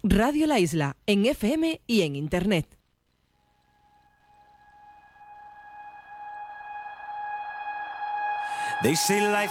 Radio La Isla, en FM y en Internet. They say life